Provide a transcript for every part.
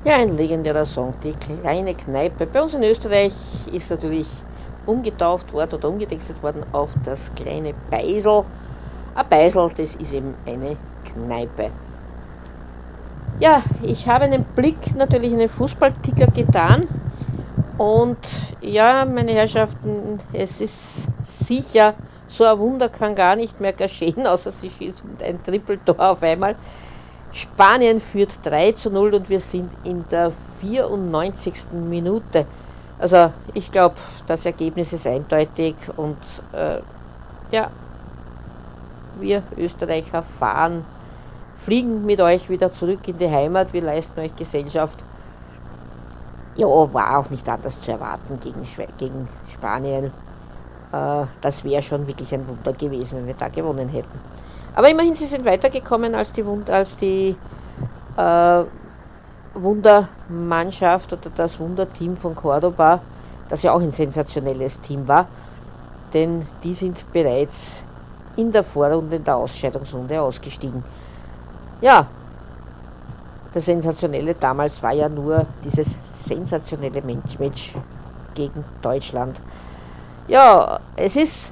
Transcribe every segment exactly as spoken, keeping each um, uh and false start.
Ja, ein legendärer Song, die kleine Kneipe. Bei uns in Österreich ist natürlich umgetauft worden oder umgetextet worden auf das kleine Beisel. Ein Beisel, das ist eben eine Kneipe. Ja, ich habe einen Blick natürlich in den Fußballticker getan und ja, meine Herrschaften, es ist sicher, so ein Wunder kann gar nicht mehr geschehen, außer sie schießen ein Trippeltor auf einmal. Spanien führt drei zu null und wir sind in der vierundneunzigsten Minute. Also ich glaube, das Ergebnis ist eindeutig und äh, ja, wir Österreicher fahren, fliegen mit euch wieder zurück in die Heimat, wir leisten euch Gesellschaft. Ja, war auch nicht anders zu erwarten gegen, gegen Spanien. Äh, das wäre schon wirklich ein Wunder gewesen, wenn wir da gewonnen hätten. Aber immerhin, sie sind weitergekommen als die, als die äh, Wundermannschaft oder das Wunderteam von Cordoba, das ja auch ein sensationelles Team war, denn die sind bereits in der Vorrunde, in der Ausscheidungsrunde ausgestiegen. Ja, das Sensationelle damals war ja nur dieses sensationelle Match gegen Deutschland. Ja, es ist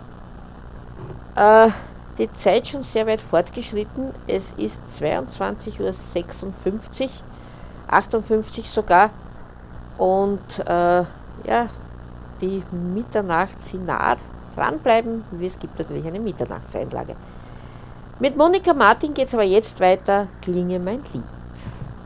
äh, die Zeit schon sehr weit fortgeschritten. Es ist zweiundzwanzig Uhr sechsundfünfzig, achtundfünfzig sogar. Und äh, ja, die Mitternacht, sie naht. Dranbleiben, es gibt natürlich eine Mitternachtseinlage. Mit Monika Martin geht es aber jetzt weiter. Klinge mein Lied.